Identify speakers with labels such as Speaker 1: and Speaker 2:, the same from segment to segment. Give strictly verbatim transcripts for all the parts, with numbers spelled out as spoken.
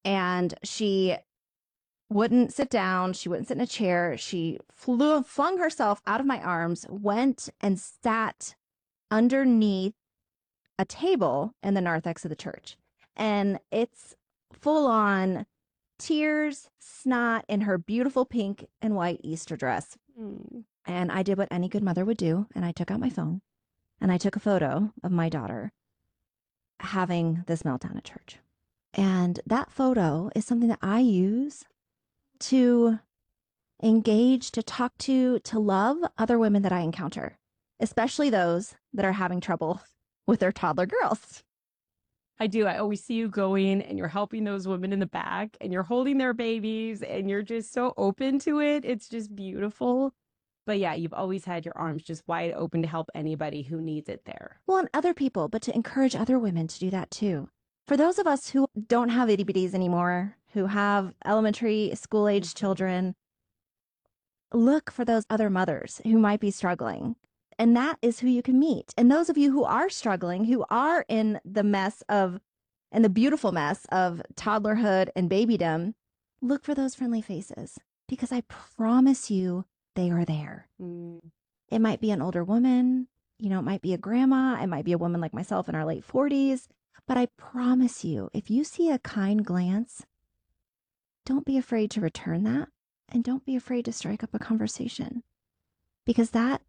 Speaker 1: And she wouldn't sit down. She wouldn't sit in a chair. She flew, flung herself out of my arms, went and sat underneath a table in the narthex of the church. And it's full on tears, snot in her beautiful pink and white Easter dress.
Speaker 2: Mm.
Speaker 1: And I did what any good mother would do. And I took out my phone and I took a photo of my daughter having this meltdown at church. And that photo is something that I use to engage, to talk to, to love other women that I encounter, especially those that are having trouble with their toddler girls.
Speaker 2: I do. I always see you going and you're helping those women in the back and you're holding their babies and you're just so open to it. It's just beautiful. But yeah, you've always had your arms just wide open to help anybody who needs it there.
Speaker 1: Well, and other people, but to encourage other women to do that too. For those of us who don't have itty bitties anymore, who have elementary school age children, look for those other mothers who might be struggling. And that is who you can meet. And those of you who are struggling, who are in the mess of, and the beautiful mess of toddlerhood and babydom, look for those friendly faces because I promise you they are there.
Speaker 2: Mm.
Speaker 1: It might be an older woman, you know, it might be a grandma, it might be a woman like myself in our late forties. But I promise you, if you see a kind glance, don't be afraid to return that. And don't be afraid to strike up a conversation because that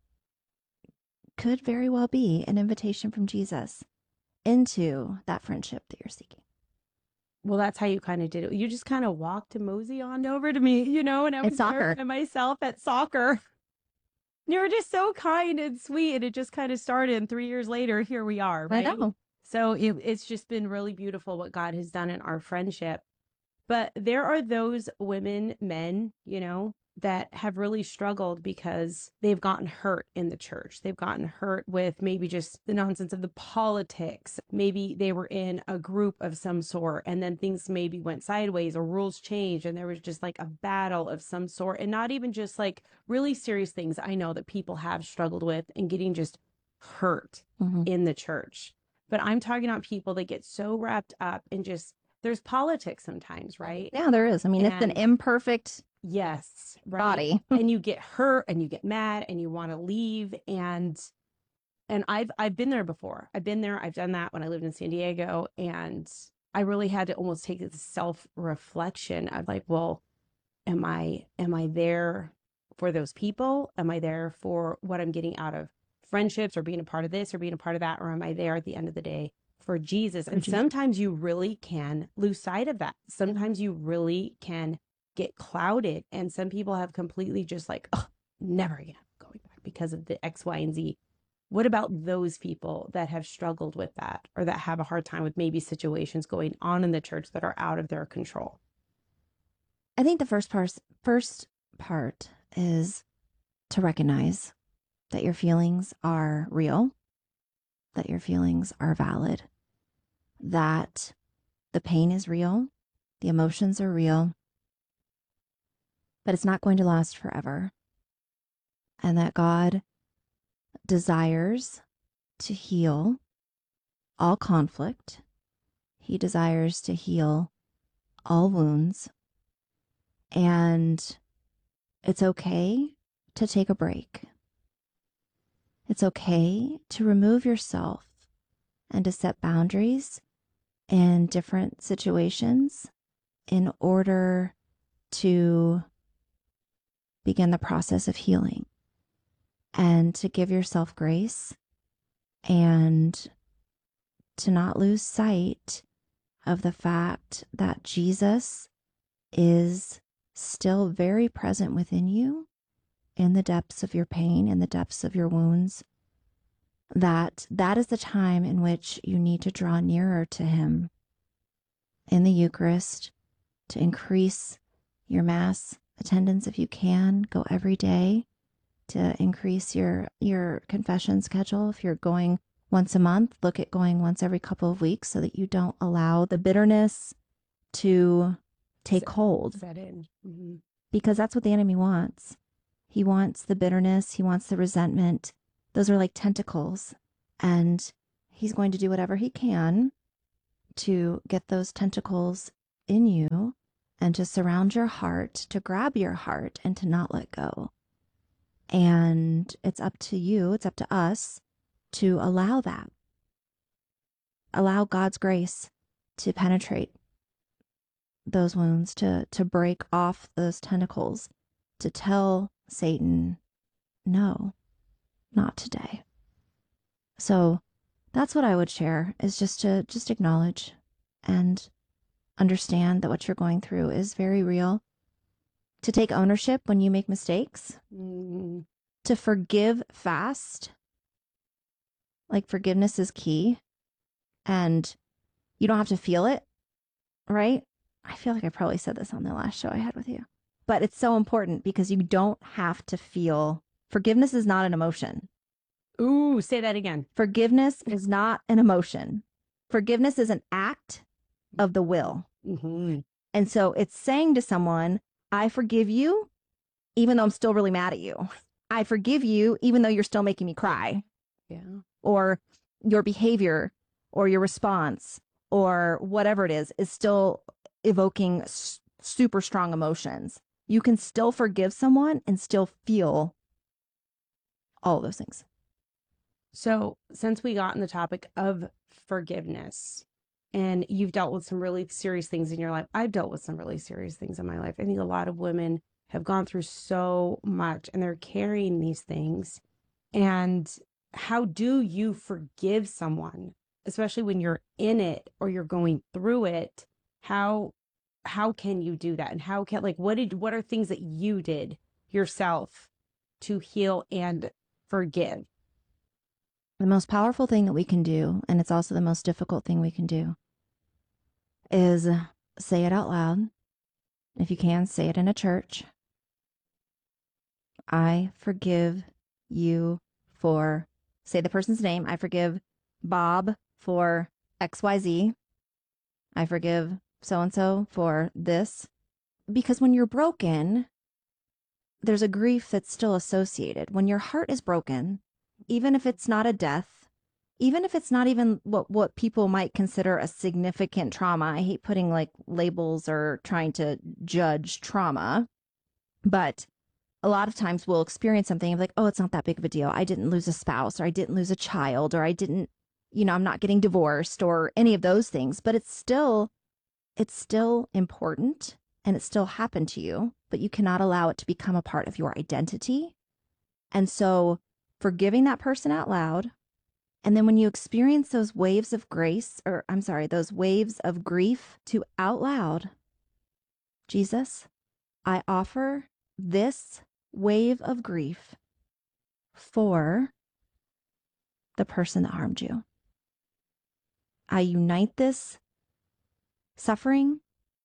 Speaker 1: could very well be an invitation from Jesus into that friendship that you're seeking.
Speaker 2: Well, that's how you kind of did it. You just kind of walked to mosey on over to me, you know, and I was
Speaker 1: It's soccer.
Speaker 2: there by myself at soccer. You were just so kind and sweet. And it just kind of started. And three years later, here we are, right?
Speaker 1: I know.
Speaker 2: So it, it's just been really beautiful what God has done in our friendship. But there are those women, men, you know, that have really struggled because they've gotten hurt in the church. They've gotten hurt with maybe just the nonsense of the politics. Maybe they were in a group of some sort and then things maybe went sideways or rules changed and there was just like a battle of some sort, and not even just like really serious things I know that people have struggled with and getting just hurt
Speaker 1: Mm-hmm.
Speaker 2: in the church. But I'm talking about people that get so wrapped up in just, there's politics sometimes, right?
Speaker 1: Yeah, there is. I mean, it's an
Speaker 2: And
Speaker 1: imperfect
Speaker 2: yes, right.
Speaker 1: body.
Speaker 2: And you get hurt and you get mad and you want to leave. And and I've I've been there before. I've been there. I've done that when I lived in San Diego. And I really had to almost take this self-reflection of like, well, am I am I there for those people? Am I there for what I'm getting out of friendships or being a part of this or being a part of that? Or am I there at the end of the day for Jesus? And
Speaker 1: Jesus.
Speaker 2: sometimes you really can lose sight of that. Sometimes you really can get clouded. And some people have completely just like, oh, never again going back because of the X, Y, and Z. What about those people that have struggled with that or that have a hard time with maybe situations going on in the church that are out of their control?
Speaker 1: I think the first part, first part is to recognize that your feelings are real, that your feelings are valid, that the pain is real, the emotions are real, but it's not going to last forever. And that God desires to heal all conflict. He desires to heal all wounds. And it's okay to take a break. It's okay to remove yourself and to set boundaries in different situations in order to begin the process of healing and to give yourself grace and to not lose sight of the fact that Jesus is still very present within you in the depths of your pain, in the depths of your wounds, that that is the time in which you need to draw nearer to him in the Eucharist, to increase your Mass attendance if you can. Go every day, to increase your your confession schedule. If you're going once a month, look at going once every couple of weeks so that you don't allow the bitterness to take
Speaker 2: Set,
Speaker 1: hold.
Speaker 2: Set in. Mm-hmm.
Speaker 1: Because that's what the enemy wants. He wants the bitterness. He wants the resentment. Those are like tentacles. And he's going to do whatever he can to get those tentacles in you and to surround your heart, to grab your heart and to not let go. And it's up to you, it's up to us to allow that. Allow God's grace to penetrate those wounds, to, to break off those tentacles, to tell Satan, no, not today. So that's what I would share, is just to just acknowledge and understand that what you're going through is very real. To take ownership when you make mistakes.
Speaker 2: Mm.
Speaker 1: To forgive fast. Like, forgiveness is key. And you don't have to feel it, right? I feel like I probably said this on the last show I had with you. But it's so important because you don't have to feel. Forgiveness is not an emotion.
Speaker 2: Ooh, say that again.
Speaker 1: Forgiveness is not an emotion. Forgiveness is an act of the will.
Speaker 2: Mm-hmm.
Speaker 1: And so it's saying to someone, I forgive you, even though I'm still really mad at you. I forgive you, even though you're still making me cry.
Speaker 2: Yeah.
Speaker 1: Or your behavior or your response or whatever it is, is still evoking s- super strong emotions. You can still forgive someone and still feel all of those things.
Speaker 2: So, since we got on the topic of forgiveness, and you've dealt with some really serious things in your life, I've dealt with some really serious things in my life. I think a lot of women have gone through so much and they're carrying these things. And how do you forgive someone, especially when you're in it or you're going through it? How how can you do that? And how can, like, what did what are things that you did yourself to heal and forgive?
Speaker 1: The most powerful thing that we can do, and it's also the most difficult thing we can do, is say it out loud. If you can, say it in a church. I forgive you for, say the person's name. I forgive Bob for X Y Z. I forgive so-and-so for this. Because when you're broken, there's a grief that's still associated. When your heart is broken, even if it's not a death, even if it's not even what, what people might consider a significant trauma. I hate putting like labels or trying to judge trauma, but a lot of times we'll experience something of like, oh, it's not that big of a deal. I didn't lose a spouse, or I didn't lose a child, or I didn't, you know, I'm not getting divorced or any of those things, but it's still, it's still important and it still happened to you, but you cannot allow it to become a part of your identity. And so forgiving that person out loud. And then when you experience those waves of grace, or I'm sorry, those waves of grief, to out loud, Jesus, I offer this wave of grief for the person that harmed you. I unite this suffering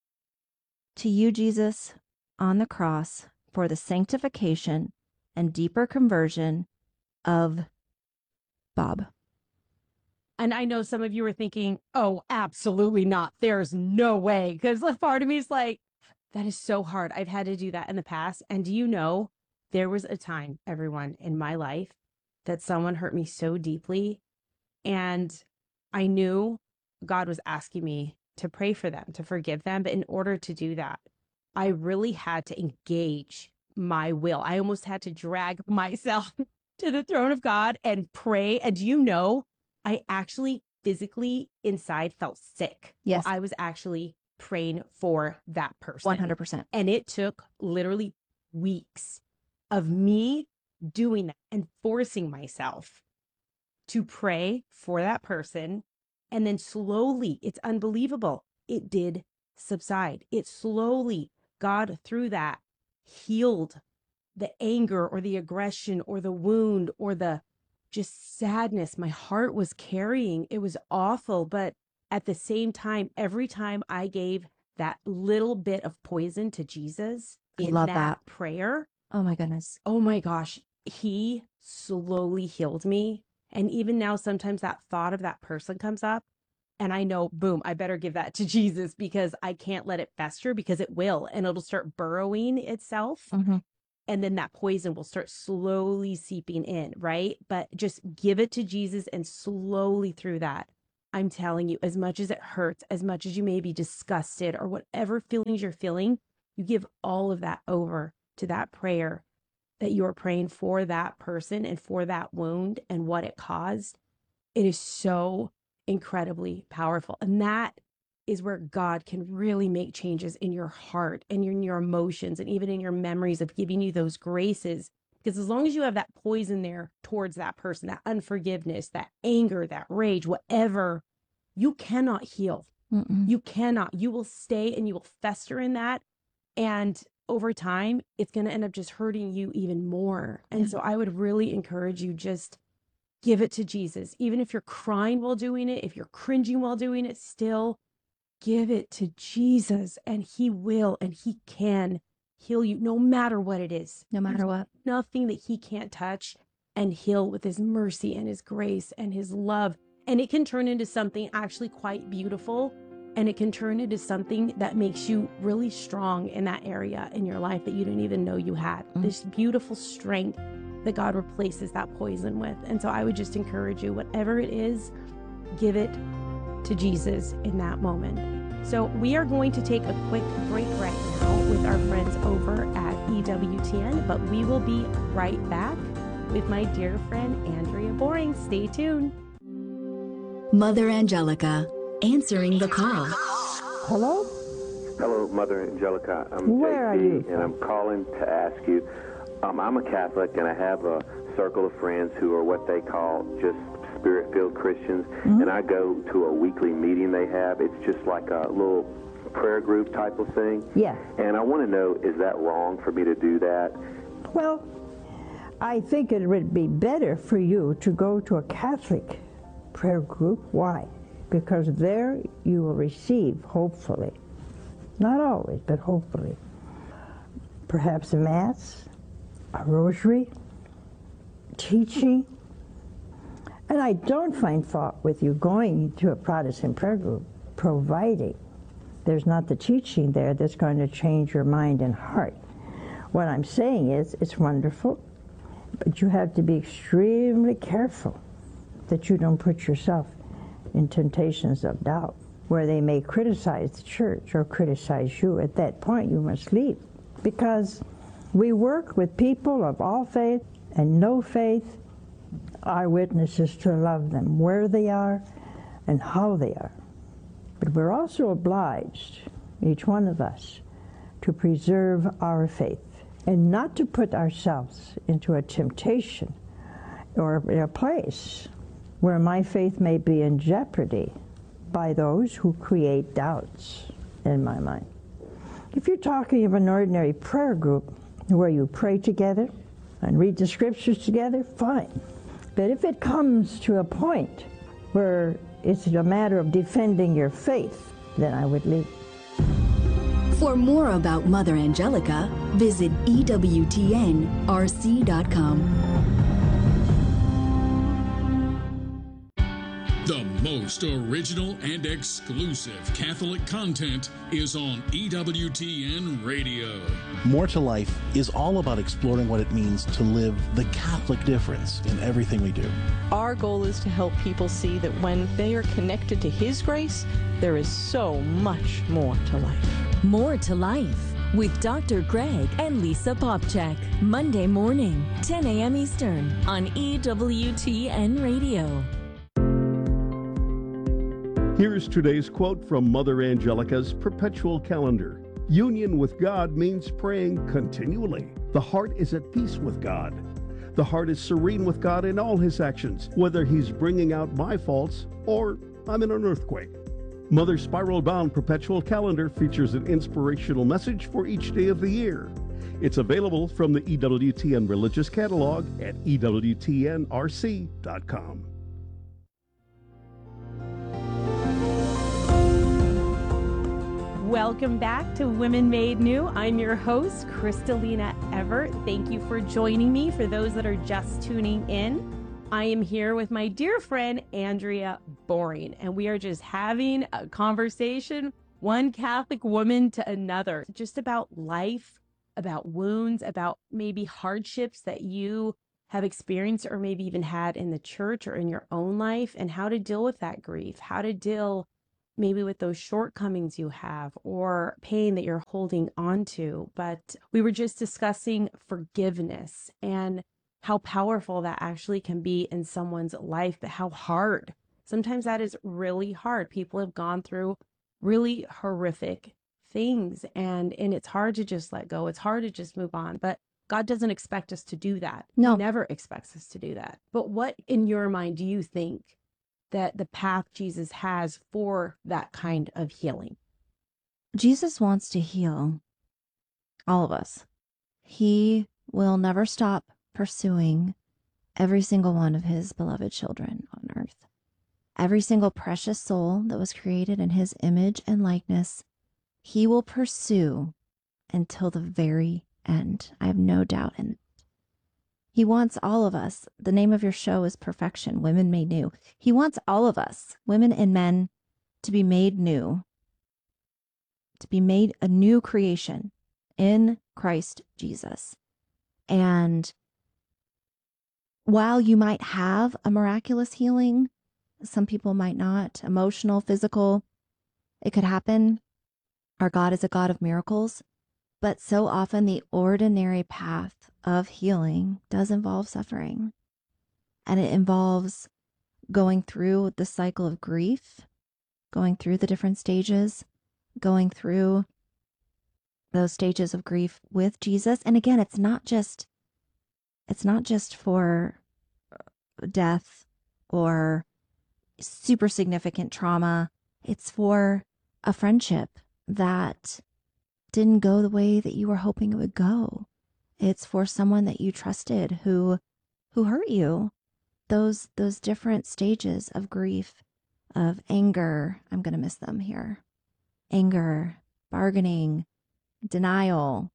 Speaker 1: to you, Jesus, on the cross for the sanctification and deeper conversion of Bob.
Speaker 2: And I know some of you are thinking, oh, absolutely not. There's no way. Because part of me is like, that is so hard. I've had to do that in the past. And do you know, there was a time, everyone, in my life that someone hurt me so deeply. And I knew God was asking me to pray for them, to forgive them. But in order to do that, I really had to engage my will. I almost had to drag myself to the throne of God and pray. And do you know, I actually physically inside felt sick.
Speaker 1: Yes.
Speaker 2: While I was actually praying for that person.
Speaker 1: one hundred percent.
Speaker 2: And it took literally weeks of me doing that and forcing myself to pray for that person. And then slowly, it's unbelievable, it did subside. It slowly, God through that healed the anger or the aggression or the wound or the just sadness my heart was carrying. It was awful. But at the same time, every time I gave that little bit of poison to Jesus
Speaker 1: I
Speaker 2: in
Speaker 1: love
Speaker 2: that,
Speaker 1: that.
Speaker 2: prayer,
Speaker 1: Oh my goodness.
Speaker 2: oh my gosh, he slowly healed me. And even now, sometimes that thought of that person comes up and I know, boom, I better give that to Jesus because I can't let it fester, because it will, and it'll start burrowing itself.
Speaker 1: Mm-hmm.
Speaker 2: And then that poison will start slowly seeping in, right? But just give it to Jesus, and slowly through that, I'm telling you, as much as it hurts, as much as you may be disgusted or whatever feelings you're feeling, you give all of that over to that prayer that you are praying for that person and for that wound and what it caused. It is so incredibly powerful. And that is where God can really make changes in your heart and in your emotions and even in your memories of giving you those graces. Because as long as you have that poison there towards that person, that unforgiveness, that anger, that rage, whatever, you cannot heal.
Speaker 1: Mm-mm.
Speaker 2: You cannot. You will stay and you will fester in that. And over time, it's going to end up just hurting you even more. And
Speaker 1: Yeah.
Speaker 2: so I would really encourage you, just give it to Jesus. Even if you're crying while doing it, if you're cringing while doing it, still give it to Jesus, and he will and he can heal you no matter what it is.
Speaker 1: No matter
Speaker 2: There's
Speaker 1: what.
Speaker 2: nothing that he can't touch and heal with his mercy and his grace and his love. And it can turn into something actually quite beautiful. And it can turn into something that makes you really strong in that area in your life that you didn't even know you had. Mm. This beautiful strength that God replaces that poison with. And so I would just encourage you, whatever it is, give it to Jesus in that moment. So we are going to take a quick break right now with our friends over at E W T N, but we will be right back with my dear friend Andrea Boring. Stay tuned.
Speaker 3: Mother Angelica, answering the call.
Speaker 4: Hello?
Speaker 5: Hello, Mother Angelica. I'm
Speaker 4: Where are
Speaker 5: J P,
Speaker 4: you?
Speaker 5: and I'm calling to ask you. Um, I'm a Catholic, and I have a circle of friends who are what they call just Spirit-filled Christians, mm-hmm. and I go to a weekly meeting they have. It's just like a little prayer group type of thing.
Speaker 4: Yeah.
Speaker 5: And I want to know, is that wrong for me to do that?
Speaker 4: Well, I think it would be better for you to go to a Catholic prayer group. Why? Because there you will receive, hopefully, not always, but hopefully, perhaps a Mass, a rosary, teaching. And I don't find fault with you going to a Protestant prayer group, providing there's not the teaching there that's going to change your mind and heart. What I'm saying is, it's wonderful, but you have to be extremely careful that you don't put yourself in temptations of doubt, where they may criticize the church or criticize you. At that point, you must leave. Because we work with people of all faith and no faith. Our witness is to love them where they are and how they are. But we're also obliged, each one of us, to preserve our faith and not to put ourselves into a temptation or a place where my faith may be in jeopardy by those who create doubts in my mind. If you're talking of an ordinary prayer group where you pray together and read the scriptures together, fine. But if it comes to a point where it's a matter of defending your faith, then I would leave.
Speaker 3: For more about Mother Angelica, visit E W T N R C dot com.
Speaker 6: The most original and exclusive Catholic content is on E W T N Radio.
Speaker 7: More to Life is all about exploring what it means to live the Catholic difference in everything we do.
Speaker 8: Our goal is to help people see that when they are connected to His grace, there is so much more to life.
Speaker 9: More to Life with Doctor Greg and Lisa Popchak. Monday morning, ten a.m. Eastern on E W T N Radio.
Speaker 10: Here's today's quote from Mother Angelica's Perpetual Calendar. Union with God means praying continually. The heart is at peace with God. The heart is serene with God in all his actions, whether he's bringing out my faults or I'm in an earthquake. Mother's spiral-bound Perpetual Calendar features an inspirational message for each day of the year. It's available from the E W T N Religious Catalog at E W T N R C dot com.
Speaker 2: Welcome back to Women Made New. I'm your host, Kristalina Everett. Thank you for joining me. For those that are just tuning in, I am here with my dear friend, Andrea Boring, and we are just having a conversation, one Catholic woman to another, just about life, about wounds, about maybe hardships that you have experienced or maybe even had in the church or in your own life, and how to deal with that grief, how to deal maybe with those shortcomings you have or pain that you're holding on to. But we were just discussing forgiveness and how powerful that actually can be in someone's life, but how hard. Sometimes that is really hard. People have gone through really horrific things, and and it's hard to just let go. It's hard to just move on. But God doesn't expect us to do that.
Speaker 1: No.
Speaker 2: He never expects us to do that. But what in your mind do you think that the path Jesus has for that kind of healing?
Speaker 1: Jesus wants to heal all of us. He will never stop pursuing every single one of his beloved children on earth. Every single precious soul that was created in his image and likeness, he will pursue until the very end. I have no doubt in it. He wants all of us. The name of your show is Perfection, Women Made New. He wants all of us, women and men, to be made new, to be made a new creation in Christ Jesus. And while you might have a miraculous healing, some people might not, emotional, physical, it could happen. Our God is a God of miracles. But so often the ordinary path of healing does involve suffering. And it involves going through the cycle of grief, going through the different stages, going through those stages of grief with Jesus. And again, it's not just, it's not just for death or super significant trauma. It's for a friendship that didn't go the way that you were hoping it would go. It's for someone that you trusted who who hurt you. Those those different stages of grief, of anger, I'm going to miss them here. Anger, bargaining, denial,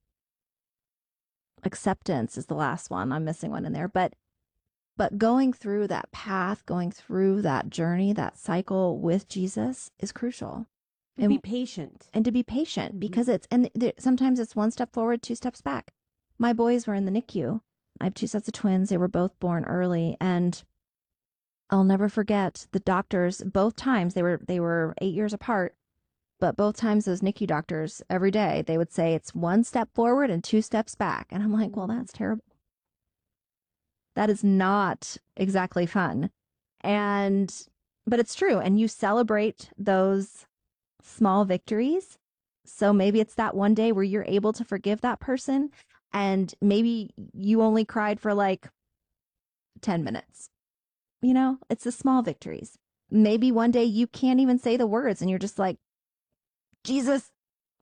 Speaker 1: acceptance is the last one. I'm missing one in there, but but going through that path, going through that journey, that cycle with Jesus is crucial.
Speaker 2: And be patient.
Speaker 1: And to be patient because it's, and th- sometimes it's one step forward, two steps back. My boys were in the N I C U. I have two sets of twins. They were both born early. And I'll never forget the doctors, both times they were, they were eight years apart, but both times those N I C U doctors every day, they would say it's one step forward and two steps back. And I'm like, well, that's terrible. That is not exactly fun. And, but it's true. And you celebrate those small victories. So maybe it's that one day where you're able to forgive that person, and maybe you only cried for like ten minutes. You know, it's the small victories. Maybe one day you can't even say the words and you're just like, Jesus,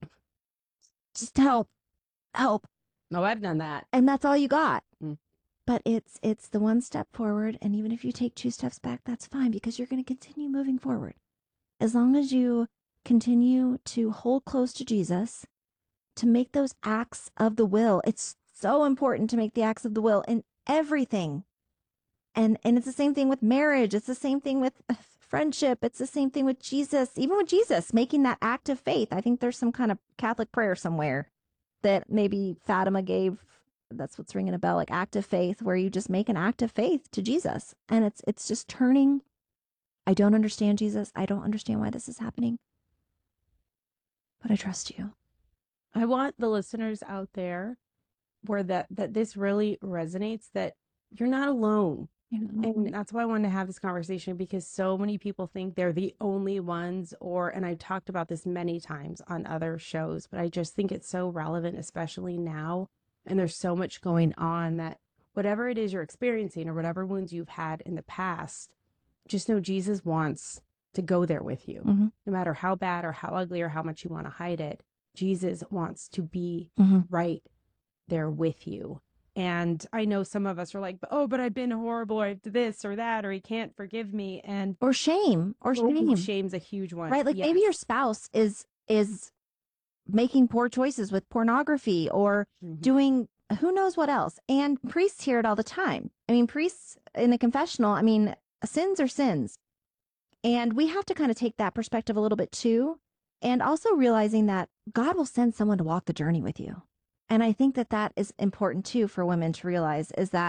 Speaker 1: just help, help.
Speaker 2: No, I've done that.
Speaker 1: And that's all you got.
Speaker 2: Mm.
Speaker 1: But it's it's the one step forward. And even if you take two steps back, that's fine, because you're going to continue moving forward. As long as you continue to hold close to Jesus, to make those acts of the will. It's so important to make the acts of the will in everything. And and it's the same thing with marriage. It's the same thing with friendship. It's the same thing with Jesus. Even with Jesus, making that act of faith. I think there's some kind of Catholic prayer somewhere that maybe Fatima gave. That's what's ringing a bell, like act of faith, where you just make an act of faith to Jesus. And it's it's just turning. I don't understand, Jesus. I don't understand why this is happening, but I trust you.
Speaker 2: I want the listeners out there where that, that this really resonates, that you're not alone. And that's why I wanted to have this conversation, because so many people think they're the only ones, or, and I've talked about this many times on other shows, but I just think it's so relevant, especially now. And there's so much going on, that whatever it is you're experiencing or whatever wounds you've had in the past, just know Jesus wants to go there with you.
Speaker 1: Mm-hmm.
Speaker 2: No matter how bad or how ugly or how much you want to hide it, Jesus wants to be
Speaker 1: mm-hmm.
Speaker 2: right there with you. And I know some of us are like, oh, but I've been horrible, or I did this or that, or he can't forgive me. And
Speaker 1: or shame, or shame.
Speaker 2: Oh, shame's a huge one.
Speaker 1: Right? Like
Speaker 2: yes.
Speaker 1: maybe your spouse is is making poor choices with pornography, or mm-hmm. doing who knows what else. And priests hear it all the time. I mean, priests in the confessional, I mean, sins are sins. And we have to kind of take that perspective a little bit too. And also realizing that God will send someone to walk the journey with you. And I think that that is important too for women to realize, is that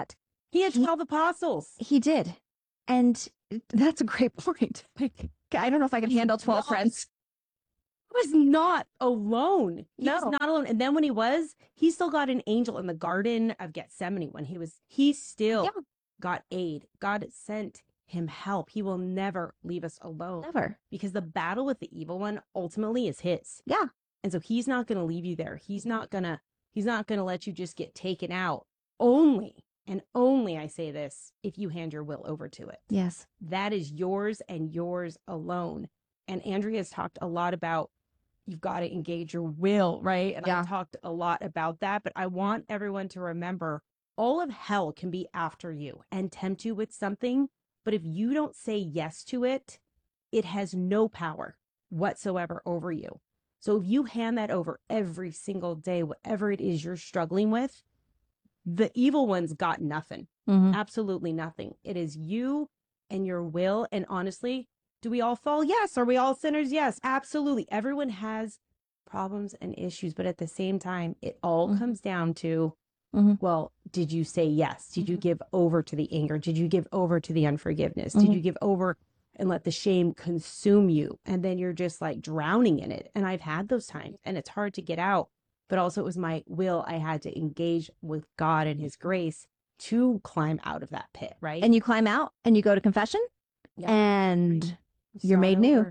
Speaker 2: He had twelve apostles.
Speaker 1: He did. And that's a great point. Like, I don't know if I can handle twelve
Speaker 2: No.
Speaker 1: friends.
Speaker 2: He was not alone. He
Speaker 1: No.
Speaker 2: was not alone. And then when he was, he still got an angel in the Garden of Gethsemane when he was, he still
Speaker 1: Yeah.
Speaker 2: got aid. God sent him help. He will never leave us alone.
Speaker 1: Never.
Speaker 2: Because the battle with the evil one ultimately is his.
Speaker 1: Yeah.
Speaker 2: And so he's not going to leave you there. He's not going to, he's not going to let you just get taken out. Only, and only I say this, if you hand your will over to it.
Speaker 1: Yes.
Speaker 2: That is yours and yours alone. And Andrea's talked a lot about you've got to engage your will, right? And
Speaker 1: Yeah.
Speaker 2: I've talked a lot about that, but I want everyone to remember all of hell can be after you and tempt you with something. But if you don't say yes to it, it has no power whatsoever over you. So if you hand that over every single day, whatever it is you're struggling with, the evil one's got nothing.
Speaker 1: Mhm.
Speaker 2: Absolutely nothing. It is you and your will. And honestly, do we all fall? Yes. Are we all sinners? Yes, absolutely. Everyone has problems and issues, but at the same time, it all
Speaker 1: Mhm.
Speaker 2: comes down to,
Speaker 1: Mhm.
Speaker 2: well, did you say yes? Did you
Speaker 1: Mhm.
Speaker 2: give over to the anger? Did you give over to the unforgiveness? Did
Speaker 1: Mhm.
Speaker 2: you give over and let the shame consume you? And then you're just like drowning in it. And I've had those times and it's hard to get out. But also it was my will. I had to engage with God and his grace to climb out of that pit, right?
Speaker 1: And you climb out and you go to confession
Speaker 2: Yeah.
Speaker 1: and you're
Speaker 2: Start
Speaker 1: made new.
Speaker 2: over.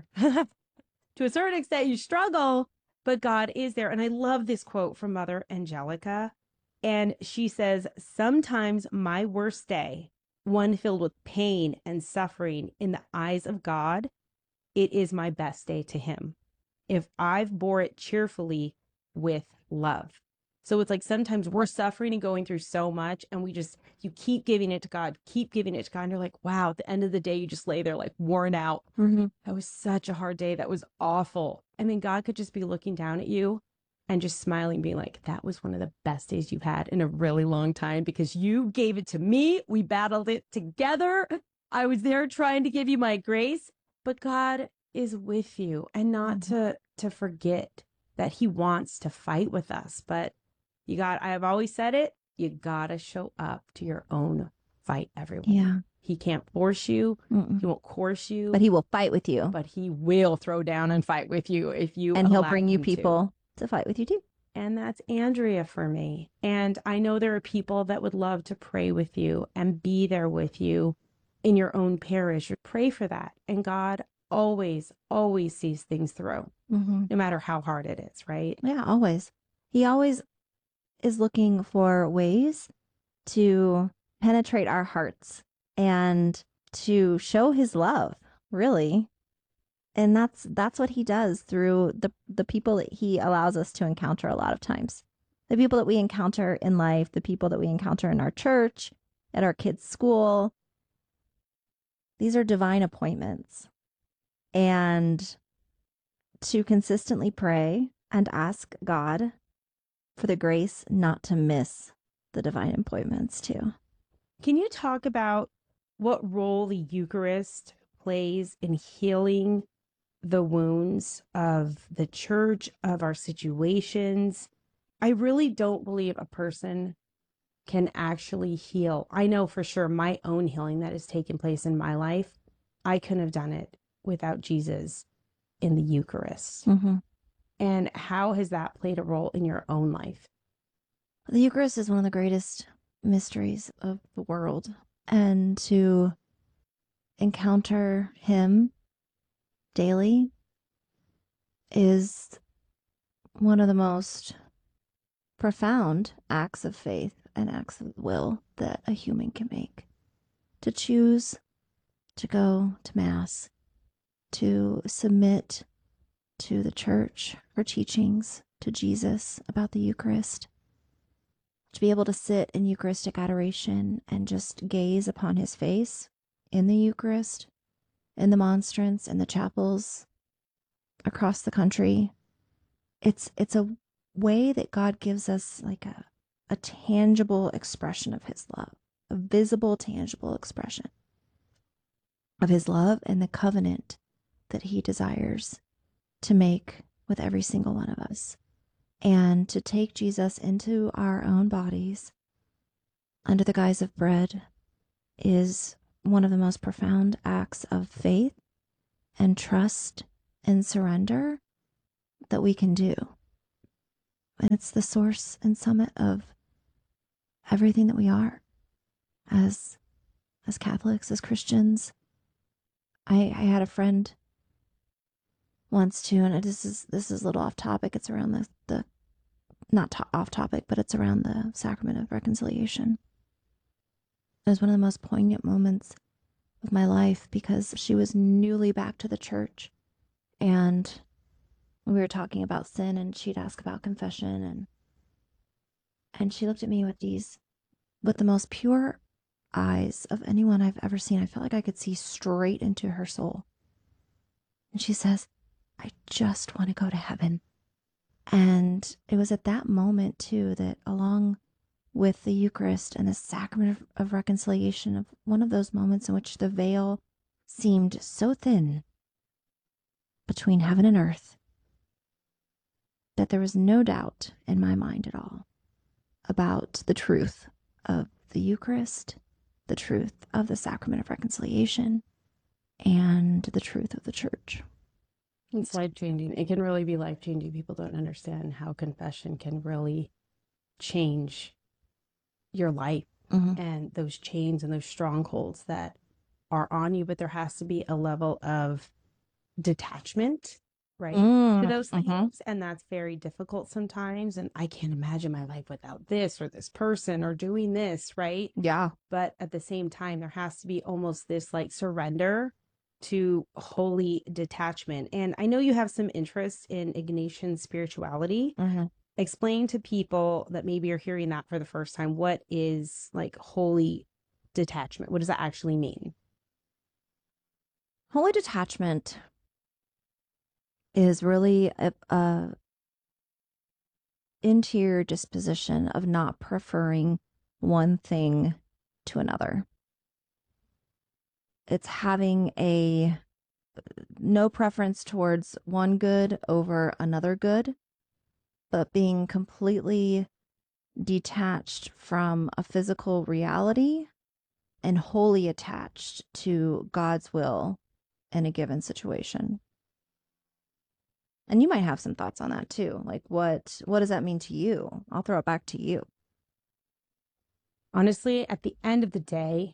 Speaker 2: To a certain extent, you struggle, but God is there. And I love this quote from Mother Angelica. And she says, sometimes my worst day, one filled with pain and suffering in the eyes of God, it is my best day to him. If I've bore it cheerfully with love. So it's like sometimes we're suffering and going through so much and we just, you keep giving it to God, keep giving it to God. And you're like, wow, at the end of the day, you just lay there like worn out.
Speaker 1: Mm-hmm.
Speaker 2: That was such a hard day. That was awful. And then God could just be looking down at you and just smiling, being like, that was one of the best days you've had in a really long time because you gave it to me. We battled it together. I was there trying to give you my grace, but God is with you, and not
Speaker 1: Mm-hmm.
Speaker 2: to, to forget that he wants to fight with us. But you got, I've always said it, you gotta show up to your own fight, everyone.
Speaker 1: Yeah.
Speaker 2: He can't force you.
Speaker 1: Mm-mm.
Speaker 2: He won't coerce you.
Speaker 1: But he will fight with you.
Speaker 2: But he will throw down and fight with you if you
Speaker 1: And he'll
Speaker 2: allow
Speaker 1: bring you
Speaker 2: him
Speaker 1: people to. to fight with you too.
Speaker 2: And that's Andrea for me. And I know there are people that would love to pray with you and be there with you in your own parish. Pray for that. And God always, always sees things through,
Speaker 1: Mm-hmm.
Speaker 2: no matter how hard it is, right?
Speaker 1: Yeah, always. He always is looking for ways to penetrate our hearts and to show his love, really. And that's that's what he does through the the people that he allows us to encounter a lot of times. The people that we encounter in life, the people that we encounter in our church, at our kids' school. These are divine appointments. And to consistently pray and ask God for the grace not to miss the divine appointments too.
Speaker 2: Can you talk about what role the Eucharist plays in healing the wounds of the church, of our situations? I really don't believe a person can actually heal. I know for sure my own healing that has taken place in my life, I couldn't have done it without Jesus in the Eucharist.
Speaker 1: Mm-hmm.
Speaker 2: And how has that played a role in your own life?
Speaker 1: The Eucharist is one of the greatest mysteries of the world. And to encounter him daily is one of the most profound acts of faith and acts of will that a human can make. To choose to go to Mass, to submit to the church, her teachings, to Jesus about the Eucharist, to be able to sit in Eucharistic adoration and just gaze upon his face in the Eucharist, in the monstrance, in the chapels across the country. It's it's a way that God gives us like a, a tangible expression of his love, a visible, tangible expression of his love and the covenant that he desires to make with every single one of us. And to take Jesus into our own bodies, under the guise of bread is one of the most profound acts of faith and trust and surrender that we can do. And it's the source and summit of everything that we are as as Catholics, as Christians. I, I had a friend once too, and this is this is a little off topic. It's around the, the not to- off topic, but it's around the sacrament of reconciliation. It was one of the most poignant moments of my life because she was newly back to the church, and we were talking about sin, and she'd ask about confession, and and she looked at me with these, with the most pure eyes of anyone I've ever seen. I felt like I could see straight into her soul. And she says, I just want to go to heaven. And it was at that moment, too, that along with the Eucharist and the sacrament of, of reconciliation, of one of those moments in which the veil seemed so thin between heaven and earth that there was no doubt in my mind at all about the truth of the Eucharist, the truth of the sacrament of reconciliation, and the truth of the church.
Speaker 2: It's life-changing. It can really be life-changing. People don't understand how confession can really change your life, mm-hmm. and those chains and those strongholds that are on you, but there has to be a level of detachment, right,
Speaker 1: mm,
Speaker 2: to those things,
Speaker 1: mm-hmm.
Speaker 2: and that's very difficult sometimes, and I can't imagine my life without this or this person or doing this, right?
Speaker 1: Yeah.
Speaker 2: But at the same time, there has to be almost this like surrender to holy detachment. And I know you have some interest in Ignatian spirituality.
Speaker 1: Mm-hmm.
Speaker 2: Explain to people that maybe are hearing that for the first time, what is like holy detachment? What does that actually mean?
Speaker 1: Holy detachment is really a, a interior disposition of not preferring one thing to another. It's having a no preference towards one good over another good, but being completely detached from a physical reality and wholly attached to God's will in a given situation. And you might have some thoughts on that too. Like what what does that mean to you? I'll throw it back to you.
Speaker 2: Honestly, at the end of the day,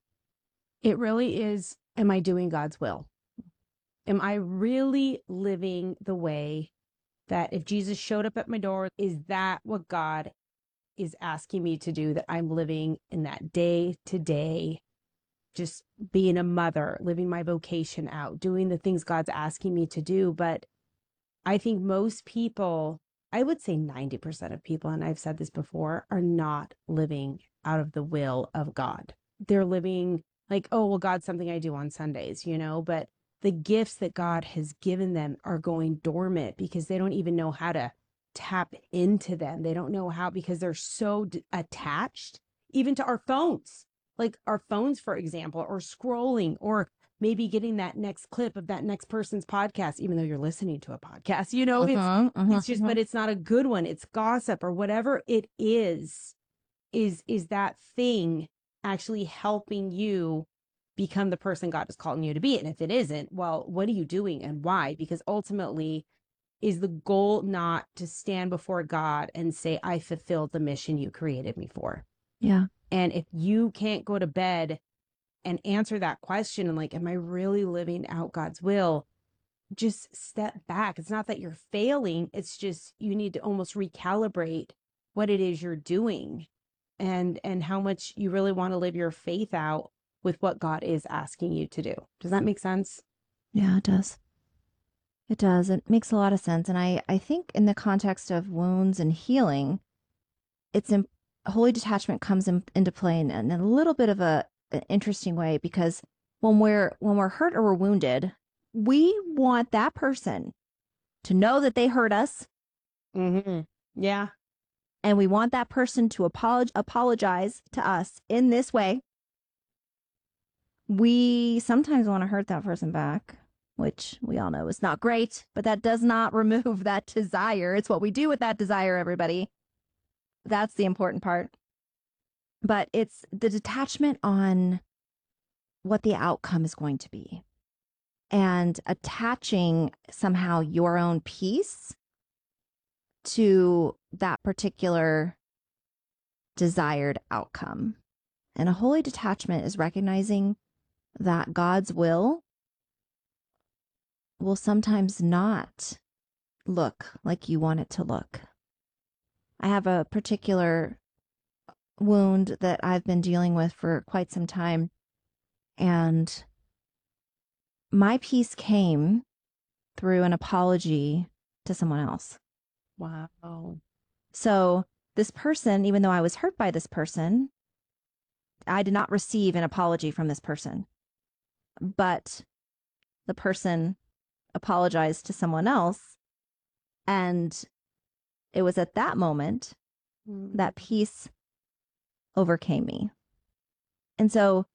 Speaker 2: it really is, am I doing God's will? Am I really living the way that if Jesus showed up at my door, is that what God is asking me to do? That I'm living in that day to day, just being a mother, living my vocation out, doing the things God's asking me to do. But I think most people, I would say ninety percent of people, and I've said this before, are not living out of the will of God. They're living like, oh, well, God's something I do on Sundays, you know, but the gifts that God has given them are going dormant because they don't even know how to tap into them. They don't know how, because they're so d- attached even to our phones, like our phones, for example, or scrolling, or maybe getting that next clip of that next person's podcast, even though you're listening to a podcast, you know,
Speaker 1: uh-huh,
Speaker 2: it's,
Speaker 1: uh-huh,
Speaker 2: it's just,
Speaker 1: uh-huh.
Speaker 2: but it's not a good one. It's gossip or whatever it is, is, is that thing actually helping you become the person God is calling you to be? And if it isn't, well, what are you doing and why? Because ultimately, is the goal not to stand before God and say, I fulfilled the mission you created me for?
Speaker 1: Yeah.
Speaker 2: And if you can't go to bed and answer that question and like, am I really living out God's will? Just step back. It's not that you're failing. It's just you need to almost recalibrate what it is you're doing and and how much you really want to live your faith out with what God is asking you to do. Does that make sense?
Speaker 1: Yeah, it does. It does. It makes a lot of sense. And I, I think in the context of wounds and healing, it's in, holy detachment comes in, into play in, in a little bit of a an interesting way, because when we're when we're hurt or we're wounded, we want that person to know that they hurt us.
Speaker 2: Mm-hmm. Yeah.
Speaker 1: And we want that person to apolog- apologize to us in this way. We sometimes want to hurt that person back, which we all know is not great, but that does not remove that desire. It's what we do with that desire, everybody. That's the important part. But it's the detachment on what the outcome is going to be and attaching somehow your own peace to that particular desired outcome. And a holy detachment is recognizing that God's will will sometimes not look like you want it to look. I have a particular wound that I've been dealing with for quite some time, and my peace came through an apology to someone else.
Speaker 2: Wow.
Speaker 1: So this person, even though I was hurt by this person, I did not receive an apology from this person. But the person apologized to someone else. And it was at that moment mm. that peace overcame me. And so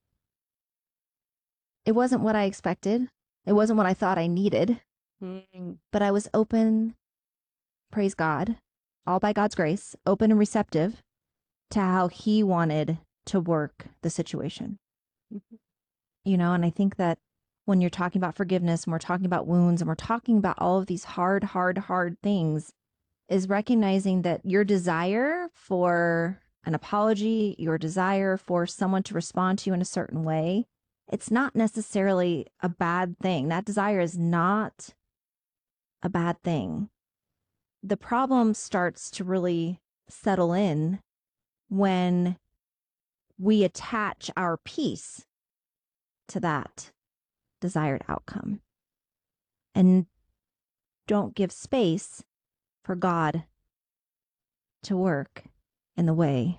Speaker 1: it wasn't what I expected. It wasn't what I thought I needed. Mm. But I was open, praise God, all by God's grace, open and receptive to how he wanted to work the situation. Mm-hmm. You know, and I think that when you're talking about forgiveness and we're talking about wounds and we're talking about all of these hard, hard, hard things, is recognizing that your desire for an apology, your desire for someone to respond to you in a certain way, it's not necessarily a bad thing. That desire is not a bad thing. The problem starts to really settle in when we attach our peace to that desired outcome and don't give space for God to work in the way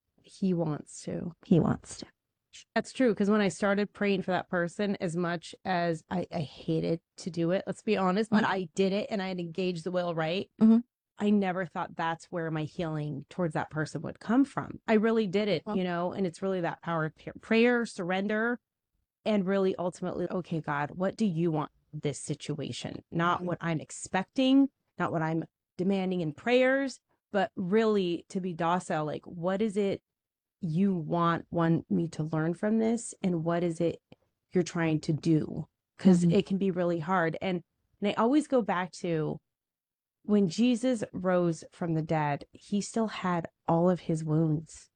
Speaker 2: he wants to.
Speaker 1: He wants to.
Speaker 2: That's true, because when I started praying for that person, as much as I, I hated to do it, let's be honest, mm-hmm. but I did it and I had engaged the will right. Mm-hmm. I never thought that's where my healing towards that person would come from. I really did it, well, you know, and it's really that power of prayer, surrender, and really ultimately, okay, God, what do you want this situation? Not mm-hmm. what I'm expecting, not what I'm demanding in prayers, but really to be docile. Like, what is it you want want me to learn from this? And what is it you're trying to do? Because mm-hmm. it can be really hard. And, and I always go back to when Jesus rose from the dead, he still had all of his wounds.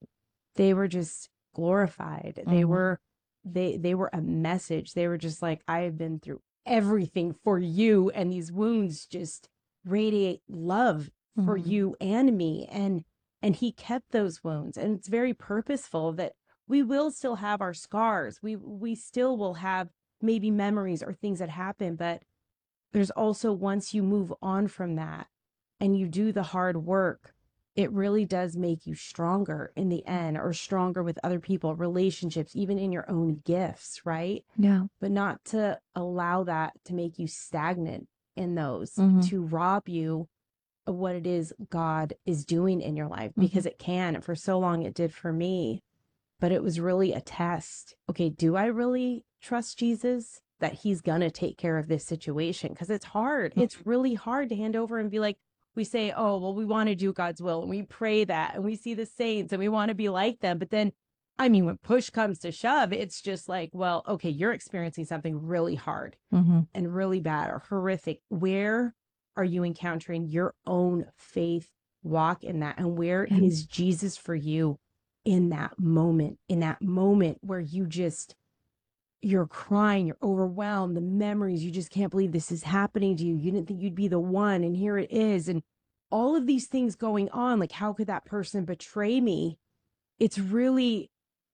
Speaker 2: They were just glorified. Mm-hmm. They were, they, they were a message. They were just like, I have been through everything for you. And these wounds just radiate love mm-hmm. for you and me. And, and he kept those wounds. And it's very purposeful that we will still have our scars. We, we still will have maybe memories or things that happen, but there's also, once you move on from that and you do the hard work, it really does make you stronger in the end, or stronger with other people, relationships, even in your own gifts, right?
Speaker 1: Yeah.
Speaker 2: But not to allow that to make you stagnant in those, mm-hmm. to rob you of what it is God is doing in your life, because mm-hmm. it can. And for so long it did for me, but it was really a test. Okay, do I really trust Jesus that he's going to take care of this situation? Because it's hard. It's really hard to hand over and be like, we say, oh, well, we want to do God's will. And we pray that and we see the saints and we want to be like them. But then, I mean, when push comes to shove, it's just like, well, okay, you're experiencing something really hard mm-hmm. and really bad or horrific. Where are you encountering your own faith walk in that? And where mm-hmm. is Jesus for you in that moment, in that moment where you just, you're crying, you're overwhelmed, the memories, you just can't believe this is happening to you. You didn't think you'd be the one, and here it is. And all of these things going on, like, how could that person betray me? It's really,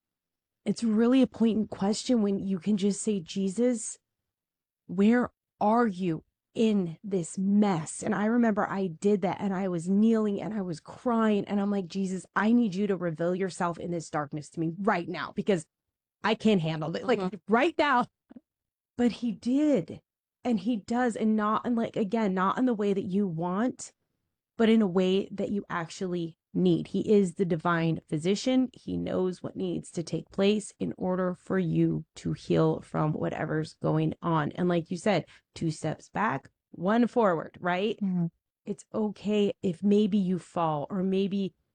Speaker 2: it's really a poignant question when you can just say, Jesus, where are you in this mess? And I remember I did that, and I was kneeling and I was crying, and I'm like, Jesus, I need you to reveal yourself in this darkness to me right now, because I can't handle it, like mm-hmm. right now. But he did. And he does. And not, and like, again, not in the way that you want, but in a way that you actually need. He is the divine physician. He knows what needs to take place in order for you to heal from whatever's going on. And like you said, two steps back, one forward, right? Mm-hmm. It's okay if maybe you fall, or maybe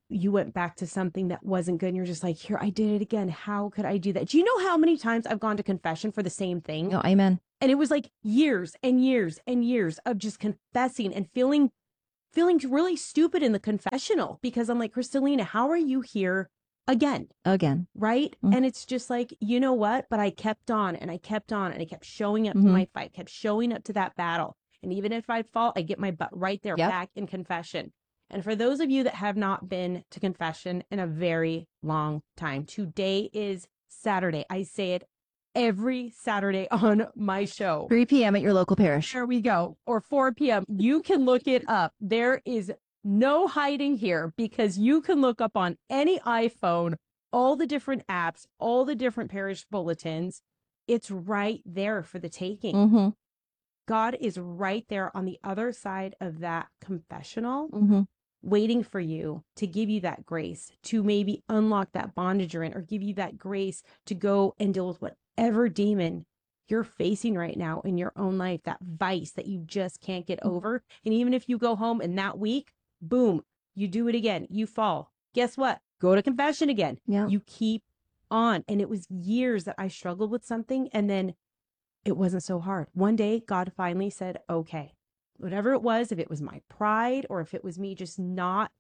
Speaker 2: you went back to something that wasn't good and you're just like, here, I did it again. How could I do that? Do you know how many times I've gone to confession for the same thing?
Speaker 1: Oh, amen.
Speaker 2: And it was like years and years and years of just confessing and feeling feeling really stupid in the confessional because I'm like, Kristalina, how are you here again?
Speaker 1: Again.
Speaker 2: Right?
Speaker 1: Mm-hmm.
Speaker 2: And it's just like, you know what? But I kept on and I kept on and I kept showing up
Speaker 1: Mm-hmm.
Speaker 2: to my fight, kept showing up to that battle. And even if I fall, I get my butt right there
Speaker 1: Yep.
Speaker 2: back in confession. And for those of you that have not been to confession in a very long time, today is Saturday. I say it every Saturday on my show.
Speaker 1: three p.m. at your local parish.
Speaker 2: There we go. Or four p.m. You can look it up. There is no hiding here because you can look up on any iPhone, all the different apps, all the different parish bulletins. It's right there for the taking.
Speaker 1: Mm-hmm.
Speaker 2: God is right there on the other side of that confessional,
Speaker 1: Mm-hmm.
Speaker 2: waiting for you to give you that grace to maybe unlock that bondage you're in or give you that grace to go and deal with whatever demon you're facing right now in your own life, that vice that you just can't get over. And even if you go home and that week, boom, you do it again, you fall. Guess what? Go to confession again.
Speaker 1: Yeah.
Speaker 2: You keep on. And it was years that I struggled with something and then it wasn't so hard. One day, God finally said, okay, whatever it was, if it was my pride or if it was me just not,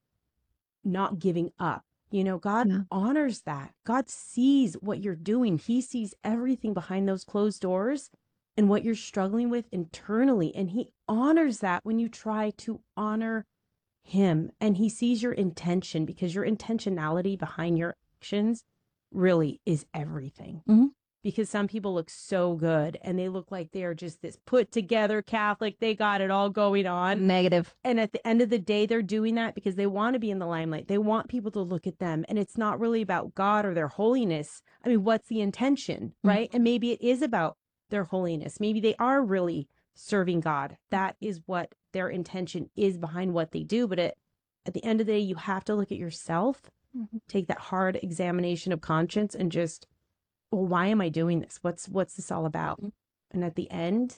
Speaker 2: not giving up, you know, God
Speaker 1: Yeah.
Speaker 2: honors that. God sees what you're doing. He sees everything behind those closed doors and what you're struggling with internally. And he honors that when you try to honor him, and he sees your intention because your intentionality behind your actions really is everything.
Speaker 1: Mm-hmm.
Speaker 2: Because some people look so good and they look like they are just this put together Catholic. They got it all going on.
Speaker 1: Negative.
Speaker 2: And at the end of the day, they're doing that because they want to be in the limelight. They want people to look at them. And it's not really about God or their holiness. I mean, what's the intention, right? Mm-hmm. And maybe it is about their holiness. Maybe they are really serving God. That is what their intention is behind what they do. But it, at the end of the day, you have to look at yourself, mm-hmm. take that hard examination of conscience and just, well, why am I doing this? What's what's this all about? And at the end,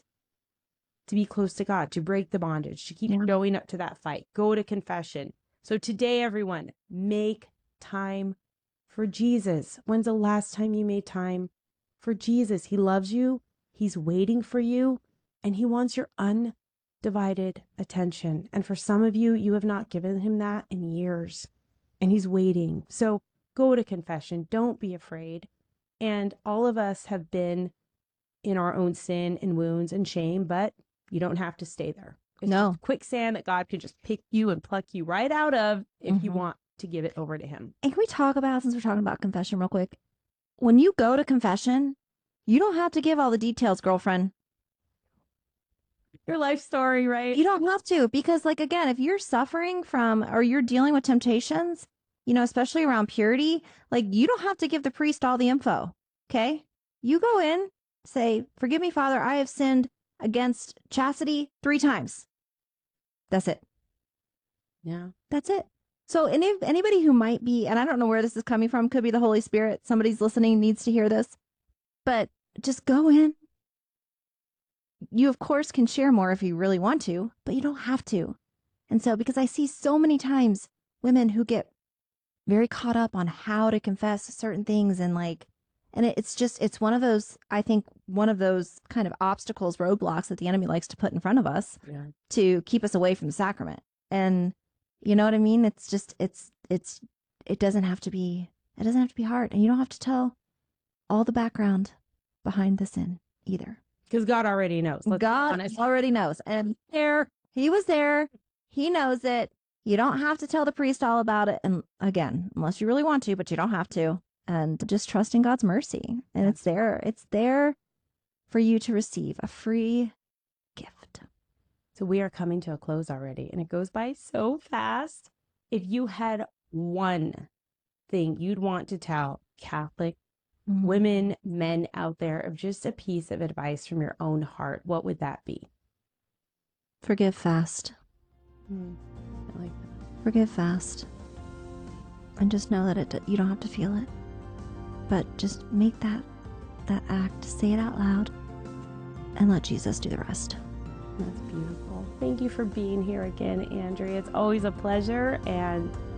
Speaker 2: to be close to God, to break the bondage, to keep yeah. showing up to that fight, go to confession. So today, everyone, make time for Jesus. When's the last time you made time for Jesus? He loves you. He's waiting for you. And he wants your undivided attention. And for some of you, you have not given him that in years. And he's waiting. So go to confession. Don't be afraid. And all of us have been in our own sin and wounds and shame, but you don't have to stay there. It's
Speaker 1: no
Speaker 2: quicksand that God can just pick you and pluck you right out of if mm-hmm. you want to give it over to him.
Speaker 1: And can we talk about, since we're talking about confession real quick, when you go to confession, you don't have to give all the details, girlfriend.
Speaker 2: Your life story, right?
Speaker 1: You don't have to, because like, again, if you're suffering from, or you're dealing with temptations, you know, especially around purity, like you don't have to give the priest all the info. Okay. You go in, say, forgive me, Father, I have sinned against chastity three times. That's it.
Speaker 2: Yeah.
Speaker 1: That's it. So any, anybody who might be, and I don't know where this is coming from, could be the Holy Spirit. Somebody's listening, needs to hear this, but just go in. You, of course, can share more if you really want to, but you don't have to. And so, because I see so many times women who get very caught up on how to confess certain things and like, and it, it's just, it's one of those, I think one of those kind of obstacles, roadblocks that the enemy likes to put in front of us
Speaker 2: yeah.
Speaker 1: to keep us away from the sacrament. And you know what I mean? It's just, it's, it's, it doesn't have to be, it doesn't have to be hard. And you don't have to tell all the background behind the sin either.
Speaker 2: Because God already knows. Let's
Speaker 1: God already knows. And there, he was there. He knows it. You don't have to tell the priest all about it. And again, unless you really want to, but you don't have to. And just trust in God's mercy. And it's there. It's there for you to receive a free gift.
Speaker 2: So we are coming to a close already. And it goes by so fast. If you had one thing you'd want to tell Catholic mm-hmm. women, men out there of just a piece of advice from your own heart, what would that be?
Speaker 1: Forgive fast.
Speaker 2: Mm. I like that.
Speaker 1: Forgive fast. And just know that it you don't have to feel it. But just make that that act, say it out loud, and let Jesus do the rest.
Speaker 2: That's beautiful. Thank you for being here again, Andrea. It's always a pleasure, and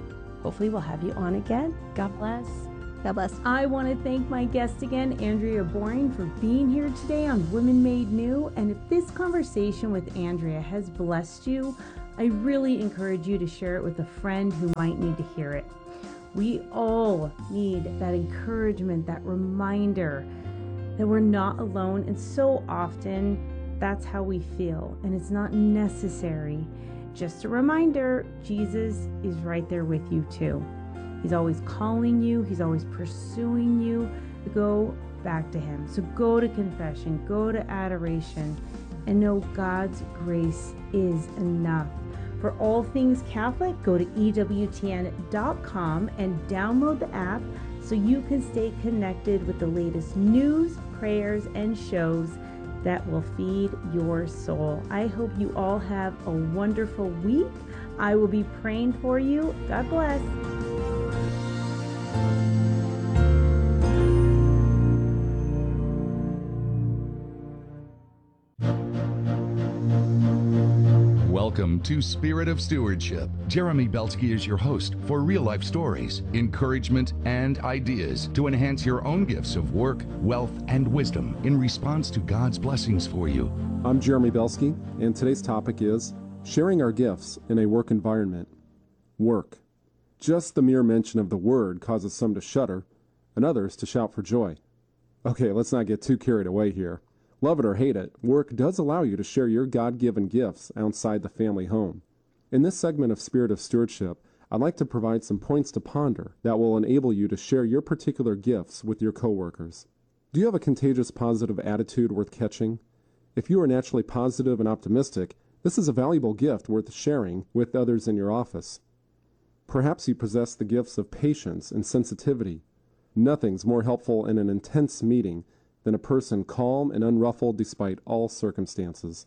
Speaker 2: hopefully we'll have you on again. God bless.
Speaker 1: God bless.
Speaker 2: I want to thank my guest again, Andrea Boring, for being here today on Women Made New. And if this conversation with Andrea has blessed you, I really encourage you to share it with a friend who might need to hear it. We all need that encouragement, that reminder that we're not alone. And so often that's how we feel, and it's not necessary. Just a reminder, Jesus is right there with you too. He's always calling you. He's always pursuing you. Go back to him. So go to confession, go to adoration, and know God's grace is enough. For all things Catholic, go to E W T N dot com and download the app so you can stay connected with the latest news, prayers, and shows that will feed your soul. I hope you all have a wonderful week. I will be praying for you. God bless.
Speaker 11: Welcome to Spirit of Stewardship. Jeremy Belsky is your host for real-life stories, encouragement, and ideas to enhance your own gifts of work, wealth, and wisdom in response to God's blessings for you.
Speaker 12: I'm Jeremy Belsky, and today's topic is sharing our gifts in a work environment. Work. Just the mere mention of the word causes some to shudder and others to shout for joy. Okay, let's not get too carried away here. Love it or hate it, work does allow you to share your God-given gifts outside the family home. In this segment of Spirit of Stewardship, I'd like to provide some points to ponder that will enable you to share your particular gifts with your coworkers. Do you have a contagious positive attitude worth catching? If you are naturally positive and optimistic, this is a valuable gift worth sharing with others in your office. Perhaps you possess the gifts of patience and sensitivity. Nothing's more helpful in an intense meeting than a person calm and unruffled despite all circumstances.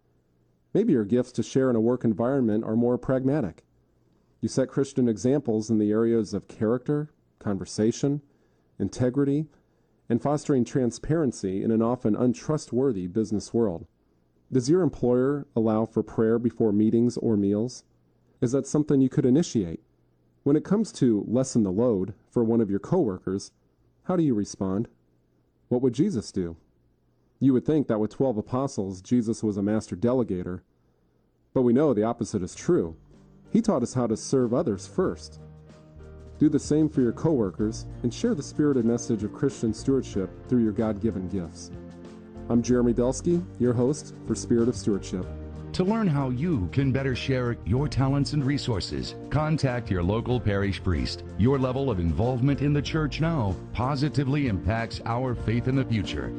Speaker 12: Maybe your gifts to share in a work environment are more pragmatic. You set Christian examples in the areas of character, conversation, integrity, and fostering transparency in an often untrustworthy business world. Does your employer allow for prayer before meetings or meals? Is that something you could initiate? When it comes to lessen the load for one of your coworkers, how do you respond? What would Jesus do? You would think that with twelve apostles, Jesus was a master delegator. But we know the opposite is true. He taught us how to serve others first. Do the same for your coworkers and share the spirited message of Christian stewardship through your God-given gifts. I'm Jeremy Belsky, your host for Spirit of Stewardship.
Speaker 11: To learn how you can better share your talents and resources, contact your local parish priest. Your level of involvement in the church now positively impacts our faith in the future.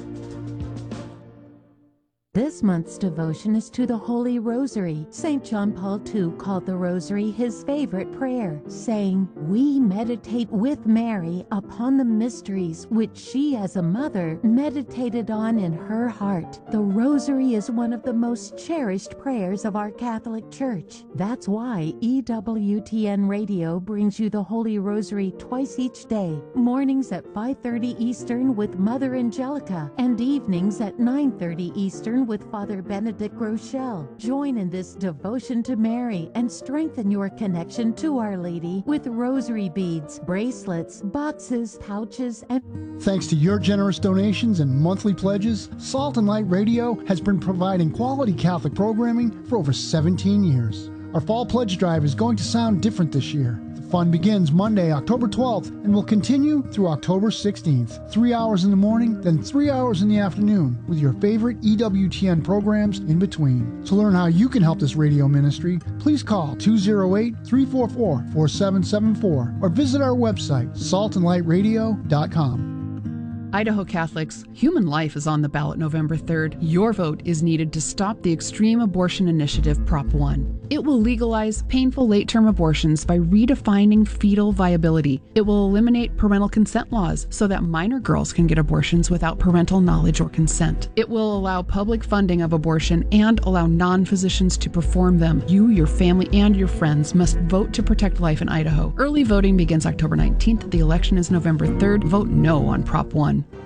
Speaker 13: This month's devotion is to the Holy Rosary. Saint John Paul the Second called the Rosary his favorite prayer, saying, "We meditate with Mary upon the mysteries which she as a mother meditated on in her heart." The Rosary is one of the most cherished prayers of our Catholic Church. That's why E W T N Radio brings you the Holy Rosary twice each day, mornings at five thirty Eastern with Mother Angelica, and evenings at nine thirty Eastern with Father Benedict Rochelle. Join in this devotion to Mary and strengthen your connection to Our Lady with rosary beads, bracelets, boxes, pouches, and...
Speaker 14: Thanks to your generous donations and monthly pledges, Salt and Light Radio has been providing quality Catholic programming for over seventeen years. Our fall pledge drive is going to sound different this year. The fun begins Monday, October twelfth, and will continue through October sixteenth. Three hours in the morning, then three hours in the afternoon, with your favorite E W T N programs in between. To learn how you can help this radio ministry, please call two oh eight, three four four, four seven seven four or visit our website, salt and light radio dot com.
Speaker 15: Idaho Catholics, human life is on the ballot November third. Your vote is needed to stop the Extreme Abortion Initiative Prop one. It will legalize painful late-term abortions by redefining fetal viability. It will eliminate parental consent laws so that minor girls can get abortions without parental knowledge or consent. It will allow public funding of abortion and allow non-physicians to perform them. You, your family, and your friends must vote to protect life in Idaho. Early voting begins October nineteenth. The election is November third. Vote no on Prop one.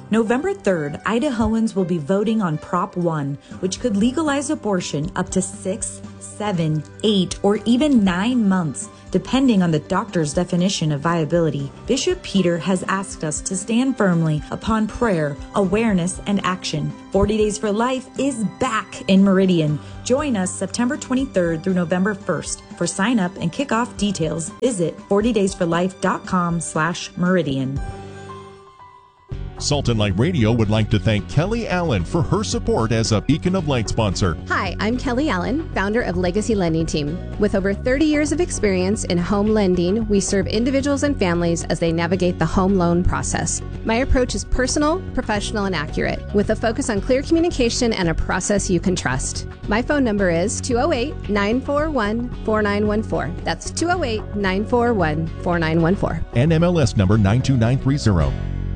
Speaker 16: November third, Idahoans will be voting on Prop one, which could legalize abortion up to six, seven, eight, or even nine months, depending on the doctor's definition of viability. Bishop Peter has asked us to stand firmly upon prayer, awareness, and action. forty Days for Life is back in Meridian. Join us September twenty-third through November first. For sign up and kickoff details, visit forty days for life dot com slash Meridian.
Speaker 17: Salt and Light Radio would like to thank Kelly Allen for her support as a Beacon of Light sponsor.
Speaker 18: Hi, I'm Kelly Allen, founder of Legacy Lending Team. With over thirty years of experience in home lending, we serve individuals and families as they navigate the home loan process. My approach is personal, professional, and accurate, with a focus on clear communication and a process you can trust. My phone number is two oh eight, nine four one, four nine one four. That's two oh eight, nine four one, four nine one four.
Speaker 17: N M L S number nine two nine three zero.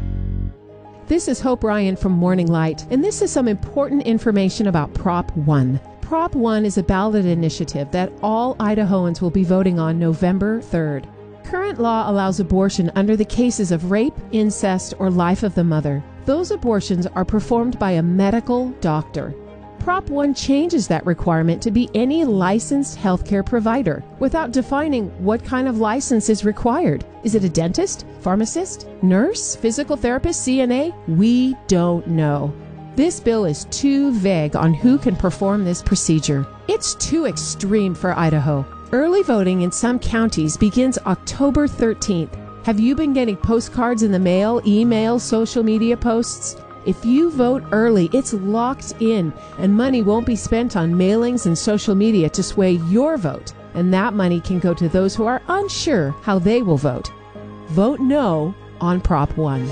Speaker 13: This is Hope Ryan from Morning Light, and this is some important information about Prop one. Prop one is a ballot initiative that all Idahoans will be voting on November third. Current law allows abortion under the cases of rape, incest, or life of the mother. Those abortions are performed by a medical doctor. Prop one changes that requirement to be any licensed healthcare provider without defining what kind of license is required. Is it a dentist, pharmacist, nurse, physical therapist, C N A? We don't know. This bill is too vague on who can perform this procedure. It's too extreme for Idaho. Early voting in some counties begins October thirteenth. Have you been getting postcards in the mail, email, social media posts? If you vote early, it's locked in, and money won't be spent on mailings and social media to sway your vote. And that money can go to those who are unsure how they will vote. Vote no on Prop one.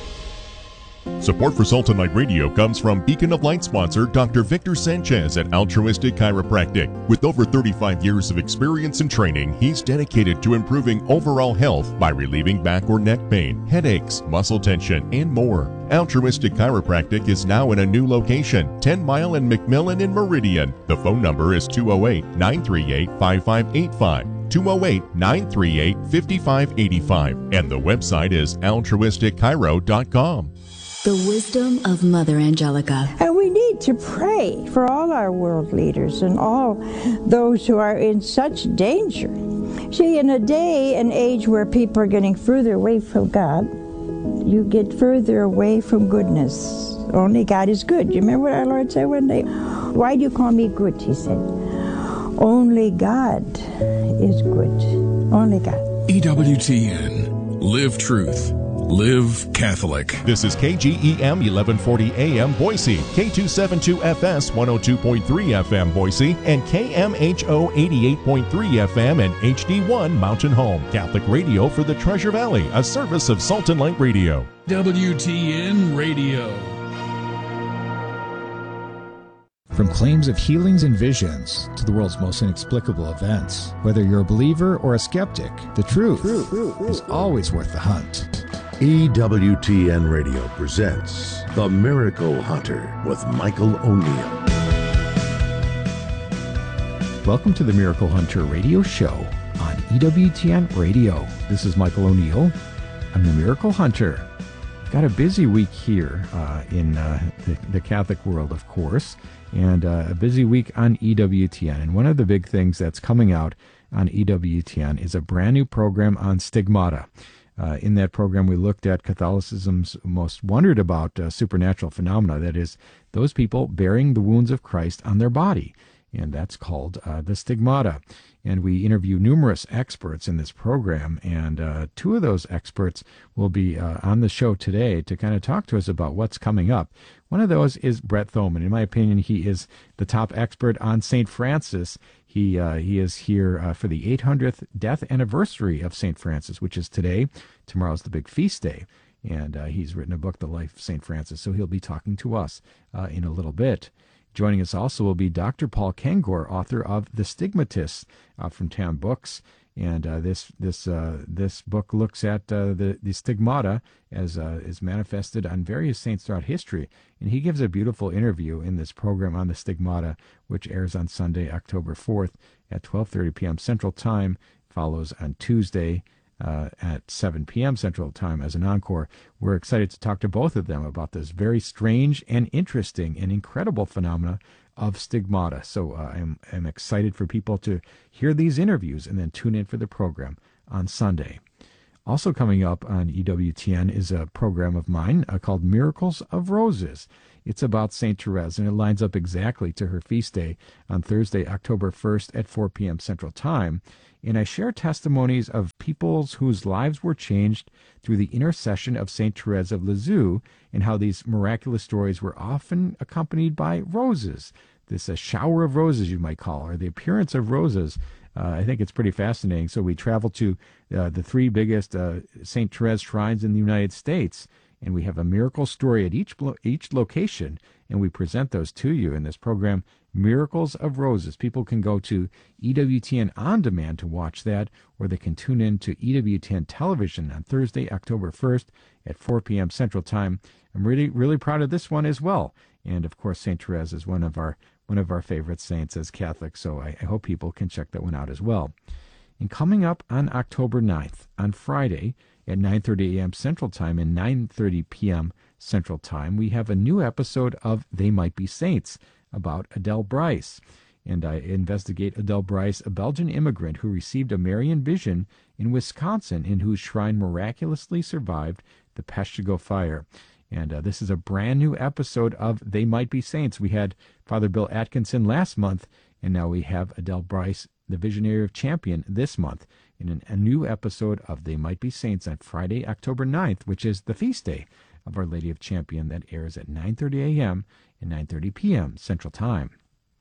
Speaker 17: Support for Salt and Light Radio comes from Beacon of Light sponsor Doctor Victor Sanchez at Altruistic Chiropractic. With over thirty-five years of experience and training, he's dedicated to improving overall health by relieving back or neck pain, headaches, muscle tension, and more. Altruistic Chiropractic is now in a new location, ten mile and McMillan in Meridian. The phone number is two oh eight, nine three eight, five five eight five. two oh eight, nine three eight, five five eight five. And the website is altruistic chiro dot com.
Speaker 3: The wisdom of Mother Angelica.
Speaker 4: And we need to pray for all our world leaders and all those who are in such danger. See, in a day and age where people are getting further away from God, you get further away from goodness. Only God is good. You remember what our Lord said one day? Why do you call me good? He said. Only God is good. Only God.
Speaker 6: E W T N. Live truth. Live Catholic.
Speaker 17: This is K G E M eleven forty A M Boise, K two seventy-two F S one oh two point three F M Boise, and K M H O eighty-eight point three F M and H D one Mountain Home. Catholic radio for the Treasure Valley, a service of Salt and Light Radio.
Speaker 6: W T N Radio.
Speaker 19: From claims of healings and visions to the world's most inexplicable events, whether you're a believer or a skeptic, the truth is always worth the hunt.
Speaker 20: E W T N Radio presents The Miracle Hunter with Michael O'Neill.
Speaker 19: Welcome to the Miracle Hunter radio show on E W T N Radio. This is Michael O'Neill. I'm the Miracle Hunter. Got a busy week here uh, in uh, the, the Catholic world, of course, and uh, a busy week on E W T N. And one of the big things that's coming out on E W T N is a brand new program on stigmata. Uh, in that program, we looked at Catholicism's most wondered about uh, supernatural phenomena, that is, those people bearing the wounds of Christ on their body, and that's called uh, the stigmata. And we interview numerous experts in this program, and uh, two of those experts will be uh, on the show today to kind of talk to us about what's coming up. One of those is Brett Thoman. In my opinion, he is the top expert on Saint Francis. He uh, he is here uh, for the eight hundredth death anniversary of Saint Francis, which is today. Tomorrow's the big feast day. And uh, he's written a book, The Life of Saint Francis, so he'll be talking to us uh, in a little bit. Joining us also will be Doctor Paul Kengor, author of The Stigmatists uh, from Tam Books. And uh, this this uh, this book looks at uh, the, the stigmata as uh, is manifested on various saints throughout history. And he gives a beautiful interview in this program on the stigmata, which airs on Sunday, October fourth at twelve thirty p.m. Central Time, follows on Tuesday, uh, at seven p.m. Central Time as an encore. We're excited to talk to both of them about this very strange and interesting and incredible phenomena of stigmata. So uh, I'm, I'm excited for people to hear these interviews and then tune in for the program on Sunday. Also coming up on E W T N is a program of mine uh, called Miracles of Roses. It's about Saint Therese, and it lines up exactly to her feast day on Thursday, October first at four p.m. Central Time. And I share testimonies of peoples whose lives were changed through the intercession of Saint Therese of Lisieux, and how these miraculous stories were often accompanied by roses. This a shower of roses, you might call, or the appearance of roses. Uh, I think it's pretty fascinating. So we travel to uh, the three biggest uh, Saint Therese shrines in the United States, and we have a miracle story at each each location, and we present those to you in this program, Miracles of Roses. People can go to E W T N On Demand to watch that, or they can tune in to E W T N Television on Thursday, October first at four p.m. Central Time. I'm really, really proud of this one as well. And, of course, Saint Therese is one of our one of our favorite saints as Catholics, so I, I hope people can check that one out as well. And coming up on October ninth, on Friday, at nine thirty a.m. Central Time and nine thirty p.m. Central Time, we have a new episode of They Might Be Saints about Adele Bryce. And I investigate Adele Bryce, a Belgian immigrant who received a Marian vision in Wisconsin and whose shrine miraculously survived the Peshtigo fire. And uh, this is a brand new episode of They Might Be Saints. We had Father Bill Atkinson last month, and now we have Adele Bryce, the Visionary of Champion, this month in an, a new episode of They Might Be Saints on Friday, October ninth, which is the feast day of Our Lady of Champion, that airs at nine thirty a.m. and nine thirty p.m. Central Time.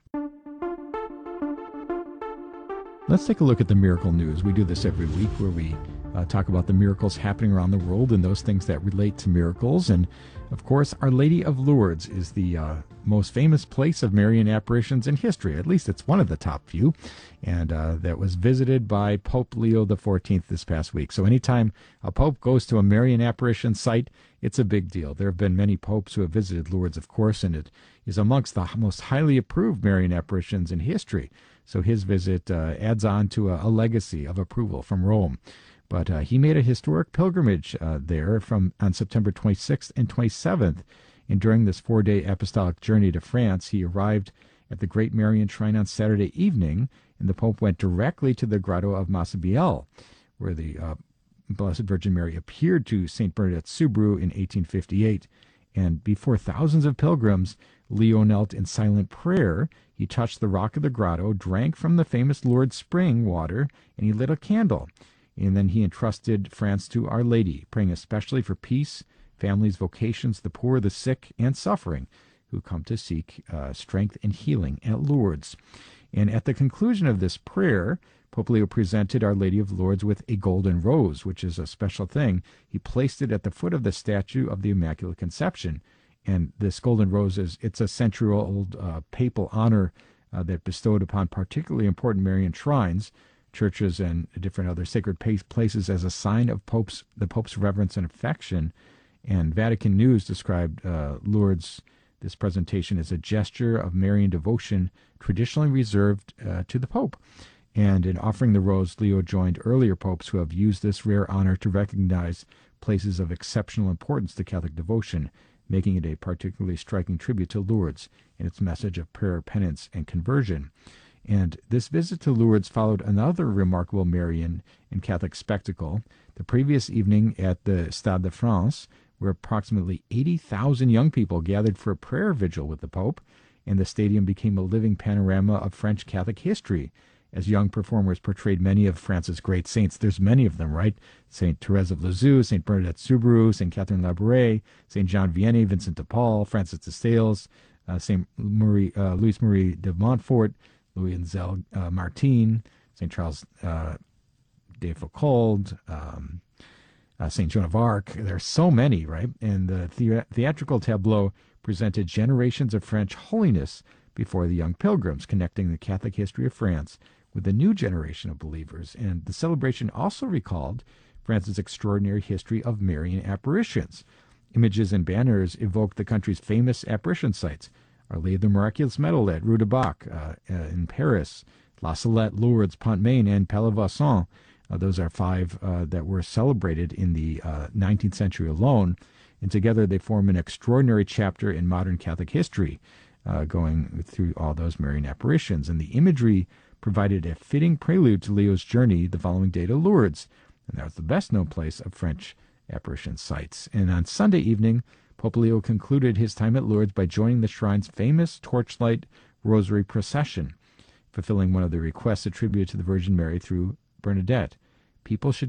Speaker 19: Let's take a look at the miracle news. We do this every week where we uh, talk about the miracles happening around the world and those things that relate to miracles. And, of course, Our Lady of Lourdes is the uh, most famous place of Marian apparitions in history. At least it's one of the top few. And uh, that was visited by Pope Leo the fourteenth this past week. So anytime a pope goes to a Marian apparition site, it's a big deal. There have been many popes who have visited Lourdes, of course, and it is amongst the most highly approved Marian apparitions in history. So his visit uh, adds on to a, a legacy of approval from Rome. But uh, he made a historic pilgrimage uh, there from on September twenty-sixth and twenty-seventh. And during this four-day apostolic journey to France, he arrived at the Great Marian Shrine on Saturday evening, and the Pope went directly to the Grotto of Massabielle, where the uh, Blessed Virgin Mary appeared to Saint Bernadette Soubirous in eighteen fifty-eight. And before thousands of pilgrims, Leo knelt in silent prayer. He touched the rock of the grotto, drank from the famous Lourdes spring water, and he lit a candle. And then he entrusted France to Our Lady, praying especially for peace, families, vocations, the poor, the sick, and suffering, who come to seek uh, strength and healing at Lourdes. And at the conclusion of this prayer, Pope Leo presented Our Lady of Lourdes with a golden rose, which is a special thing. He placed it at the foot of the statue of the Immaculate Conception. And this golden rose is it's a century-old uh, papal honor uh, that bestowed upon particularly important Marian shrines, churches, and different other sacred places as a sign of Pope's the Pope's reverence and affection. And Vatican News described uh, Lourdes, this presentation, as a gesture of Marian devotion traditionally reserved uh, to the Pope. And in offering the rose, Leo joined earlier popes who have used this rare honor to recognize places of exceptional importance to Catholic devotion, making it a particularly striking tribute to Lourdes in its message of prayer, penance, and conversion. And this visit to Lourdes followed another remarkable Marian and Catholic spectacle. The previous evening at the Stade de France, where approximately eighty thousand young people gathered for a prayer vigil with the Pope, and the stadium became a living panorama of French Catholic history, as young performers portrayed many of France's great saints. There's many of them, right? Saint Therese of Lisieux, Saint Bernadette Soubirous, Saint Catherine Labouré, Saint John Vianney, Vincent de Paul, Francis de Sales, uh, Saint Marie, uh, Louis Marie de Montfort, Louis Enzel uh, Martin, Saint Charles uh, de Foucauld, um, uh, Saint Joan of Arc. There are so many, right? And the, the theatrical tableau presented generations of French holiness before the young pilgrims, connecting the Catholic history of France with the new generation of believers. And the celebration also recalled France's extraordinary history of Marian apparitions. Images and banners evoked the country's famous apparition sites: Our Lady of the Miraculous Medal at Rue du Bac uh, uh, in Paris, La Salette, Lourdes, Pont-Maine, and Palavasson. Uh, those are five uh, that were celebrated in the uh, nineteenth century alone, and together they form an extraordinary chapter in modern Catholic history, uh, going through all those Marian apparitions. And the imagery provided a fitting prelude to Leo's journey the following day to Lourdes, and that was the best-known place of French apparition sites. And on Sunday evening, Pope Leo concluded his time at Lourdes by joining the shrine's famous torchlight rosary procession, fulfilling one of the requests attributed to the Virgin Mary through Bernadette. People should